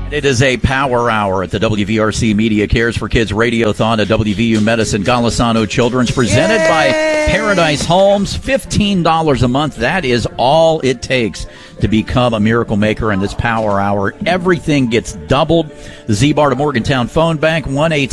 It is a power hour at the WVRC Media Cares for Kids Radiothon at WVU Medicine Golisano Children's, presented by Paradise Homes. $15 a month. That is all it takes to become a miracle maker in this power hour. Everything gets doubled. The Z-Bar to Morgantown Phone Bank,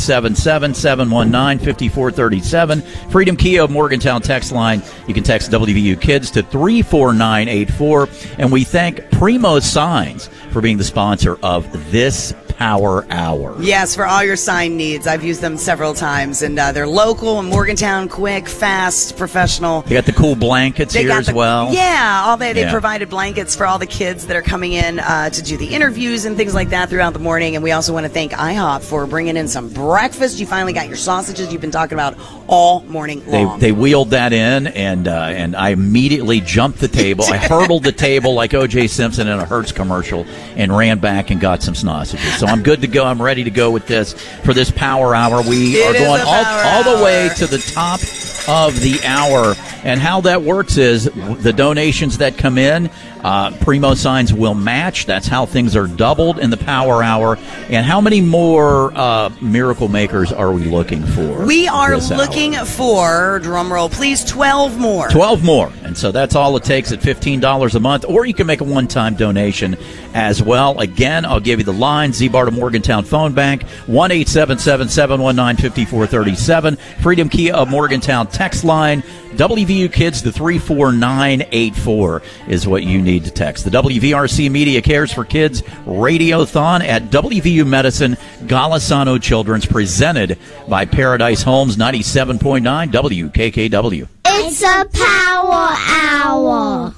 1-877-719-5437. Freedom Kia of Morgantown text line. You can text WVU Kids to 34984. And we thank Primo Signs for being the sponsor of this power hour. Yes, for all your sign needs. I've used them several times, and they're local in Morgantown, quick, fast, professional. They got the cool blankets here as well. Yeah, they provided blankets for all the kids that are coming in to do the interviews and things like that throughout the morning. And we also want to thank IHOP for bringing in some breakfast. You finally got your sausages you've been talking about all morning long. They wheeled that in, and I immediately jumped the table. I hurdled the table like O.J. Simpson in a Hertz commercial and ran back and got some sausages. So I'm good to go. I'm ready to go with this for this power hour. We are going all the way to the top of the hour. And how that works is the donations that come in, Primo Signs will match. That's how things are doubled in the power hour. And how many more miracle makers are we looking for? We are looking for, drum roll please, 12 more. 12 more. And so that's all it takes at $15 a month. Or you can make a one-time donation as well. Again, I'll give you the line. Z-Bar to Morgantown Phone Bank, 1-877-719-5437. Freedom Kia of Morgantown text line. WVU Kids to 34984 is what you need to text. The WVRC Media Cares for Kids Radiothon at WVU Medicine Golisano Children's, presented by Paradise Homes, 97.9 WKKW. It's a power hour.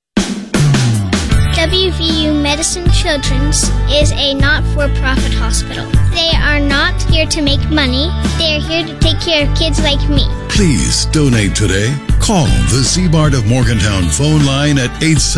WVU Medicine Children's is a not-for-profit hospital. They are not here to make money. They are here to take care of kids like me. Please donate today. Call the Z-Bar of Morgantown phone line at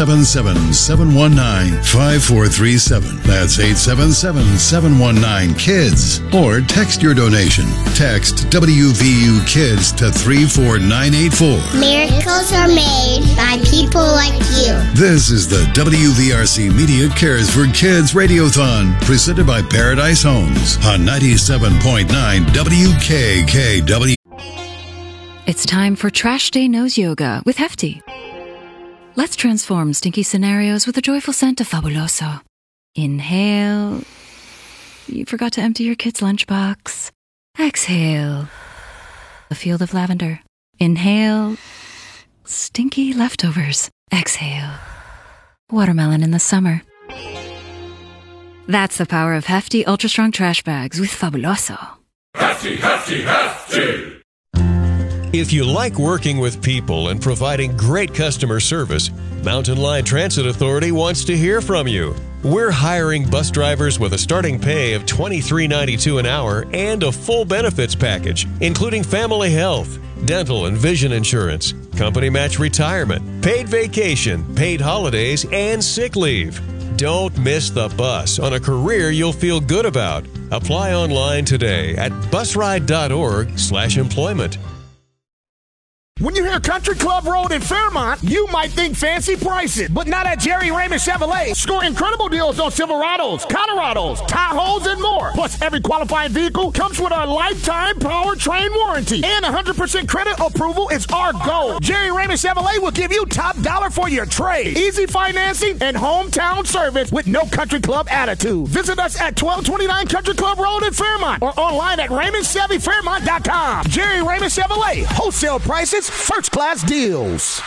877-719-5437. That's 877-719-KIDS. Or text your donation. Text WVU Kids to 34984. Miracles are made by people like you. This is the WVRC Media Cares for Kids Radiothon, presented by Paradise Homes on 97.9 WKKW. It's time for Trash Day Nose Yoga with Hefty. Let's transform stinky scenarios with a joyful scent of Fabuloso. Inhale. You forgot to empty your kid's lunchbox. Exhale. A field of lavender. Inhale. Stinky leftovers. Exhale. Watermelon in the summer. That's the power of Hefty Ultra Strong Trash Bags with Fabuloso. Hefty, Hefty, Hefty! If you like working with people and providing great customer service, Mountain Line Transit Authority wants to hear from you. We're hiring bus drivers with a starting pay of $23.92 an hour and a full benefits package, including family health, dental and vision insurance, company match retirement, paid vacation, paid holidays, and sick leave. Don't miss the bus on a career you'll feel good about. Apply online today at busride.org/employment. When you hear Country Club Road in Fairmont, you might think fancy prices, but not at Jerry Raymond Chevrolet. Score incredible deals on Silverados, Colorados, Tahoes, and more. Plus, every qualifying vehicle comes with our lifetime powertrain warranty, and 100% credit approval is our goal. Jerry Raymond Chevrolet will give you top dollar for your trade, easy financing, and hometown service with no Country Club attitude. Visit us at 1229 Country Club Road in Fairmont or online at RaymondChevyFairmont.com. Jerry Raymond Chevrolet, wholesale prices, first-class deals.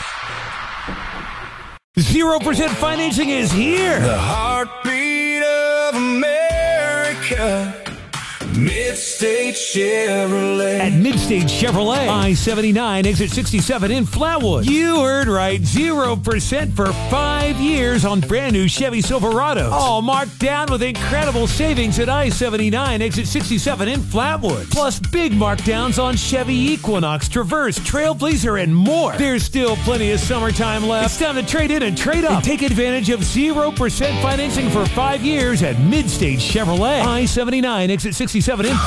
0% financing is here. The heartbeat of America. Mid-State Chevrolet. At Mid-State Chevrolet, I-79, exit 67 in Flatwood. You heard right, 0% for 5 years on brand new Chevy Silverados. All marked down with incredible savings at I-79, exit 67 in Flatwood. Plus big markdowns on Chevy Equinox, Traverse, Trailblazer, and more. There's still plenty of summertime left. It's time to trade in and trade up. And take advantage of 0% financing for 5 years at Mid-State Chevrolet. I-79, exit 67 in